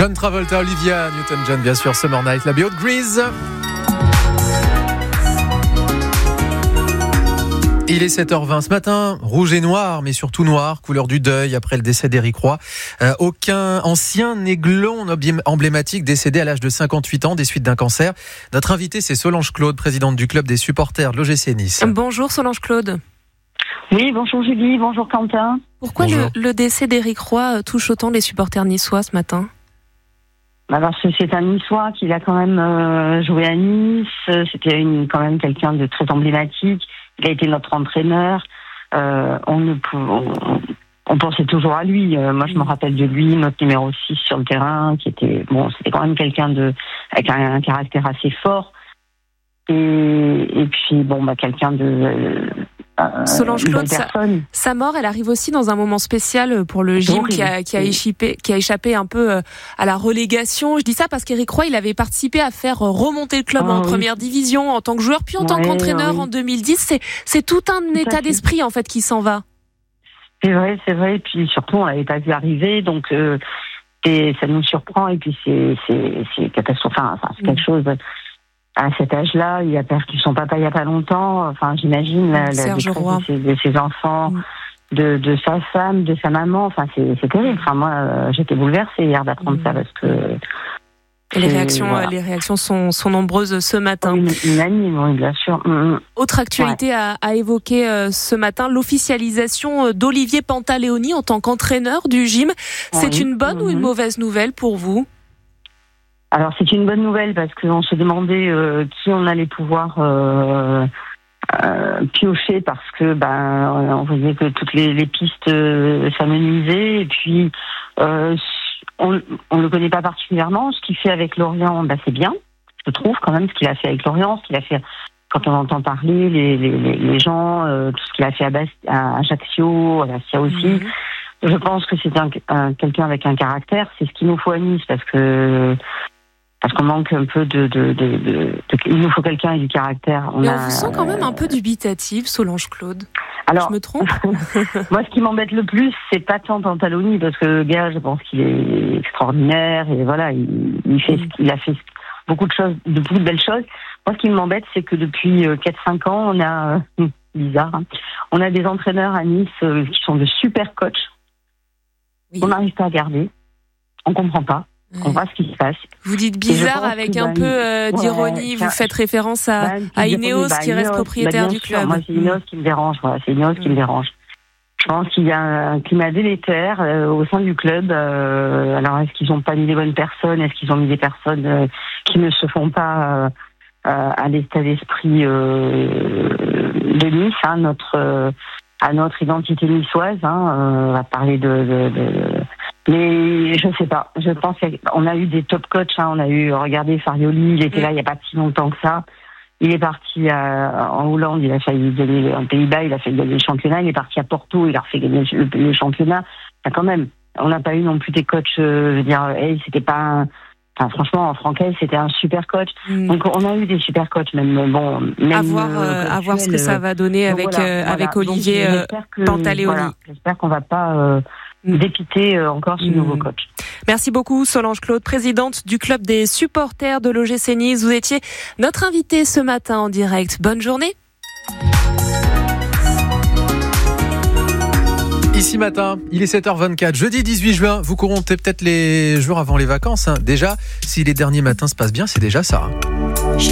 John Travolta, Olivia Newton-John, bien sûr, Summer Night, la BO de Grease. Il est 7h20 ce matin, rouge et noir, mais surtout noir, couleur du deuil après le décès d'Éric Roy. Aucun ancien aiglon emblématique décédé à l'âge de 58 ans des suites d'un cancer. Notre invitée, c'est Solange Claude, présidente du club des supporters de l'OGC Nice. Bonjour Solange Claude. Oui, bonjour Julie, bonjour Quentin. Pourquoi le décès d'Éric Roy touche autant les supporters niçois ce matin ? Alors c'est un Niçois qui a quand même joué à Nice, c'était quand même quelqu'un de très emblématique. Il a été notre entraîneur. On pensait toujours à lui. Moi, je me rappelle de lui, notre numéro 6 sur le terrain, c'était quand même quelqu'un avec un caractère assez fort. Et puis, quelqu'un de Solange Claude, sa mort, elle arrive aussi dans un moment spécial pour le gym qui a échappé un peu à la relégation. Je dis ça parce qu'Éric Roy, il avait participé à faire remonter le club en première division en tant que joueur, puis en tant qu'entraîneur en 2010. C'est tout un état d'esprit en fait qui s'en va. C'est vrai. Et puis surtout, on l'avait pas vu arriver, donc ça nous surprend. Et puis c'est catastrophique. C'est quelque chose. À cet âge-là, il a perdu son papa il y a pas longtemps. Enfin, j'imagine la détresse de ses enfants, de sa femme, de sa maman. Enfin, c'est terrible. Enfin, moi, j'étais bouleversée hier d'apprendre ça parce que les réactions sont nombreuses ce matin. Unanime, oui, bien sûr. Autre actualité à évoquer ce matin, l'officialisation d'Olivier Pantaleoni en tant qu'entraîneur du gym. C'est une bonne ou une mauvaise nouvelle pour vous ? Alors c'est une bonne nouvelle parce qu'on se demandait qui on allait pouvoir piocher parce que on voyait que toutes les pistes s'amenuisaient et puis on le connaît pas particulièrement. Ce qu'il fait avec Lorient, c'est bien, je trouve quand même ce qu'il a fait avec Lorient, ce qu'il a fait quand on entend parler les gens, tout ce qu'il a fait à Ajaccio, à Bastia aussi. Je pense que c'est quelqu'un avec un caractère. C'est ce qu'il nous faut à Nice parce qu'on manque un peu il nous faut quelqu'un avec du caractère. Mais on vous sent quand même un peu dubitative, Solange Claude. Alors, je me trompe ? Moi, ce qui m'embête le plus, c'est pas tant Pantaleoni, parce que le gars, je pense qu'il est extraordinaire, et voilà, il a fait beaucoup de belles choses. Moi, ce qui m'embête, c'est que depuis 4-5 ans, on a, bizarre, on a des entraîneurs à Nice qui sont de super coachs. On n'arrive pas à garder. On comprend pas. On voit ce qui se passe. Vous dites bizarre avec un peu d'ironie. Vous faites référence à Ineos qui reste propriétaire du club. Moi, c'est Ineos qui me dérange. C'est Ineos qui me dérange. Je pense qu'il y a un climat délétère au sein du club. Alors, est-ce qu'ils n'ont pas mis les bonnes personnes ? Est-ce qu'ils ont mis des personnes qui ne se font pas à l'état d'esprit de Nice, à notre identité niçoise. On va parler mais je sais pas. Je pense qu'on a eu des top coachs. On a eu, regardez, Farioli, il était là il y a pas si longtemps que ça. Il est parti en Hollande, il a failli gagner en Pays-Bas, il a fait gagner le championnat. Il est parti à Porto, il a refait gagner le championnat. Quand même, on n'a pas eu non plus des coachs. C'était pas. Franchement, en Francaise, c'était un super coach. Donc, on a eu des super coachs, même à voir ce que ça va donner avec Olivier Pantaleoni. J'espère qu'on va pas dépiter encore ce nouveau coach. Merci beaucoup, Solange Claude, présidente du club des supporters de l'OGC Nice. Vous étiez notre invitée ce matin en direct. Bonne journée. Ici matin, il est 7h24, jeudi 18 juin, vous comptez peut-être les jours avant les vacances. Déjà, si les derniers matins se passent bien, c'est déjà ça.